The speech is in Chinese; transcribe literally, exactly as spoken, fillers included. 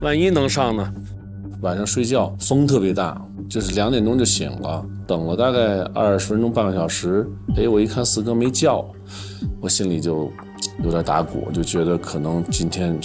万一能上呢？ 晚上睡觉风特别大，就是两点钟就醒了，等了大概二十分钟半个小时，哎，我一看四哥没叫，我心里就有点打鼓，就觉得可能今天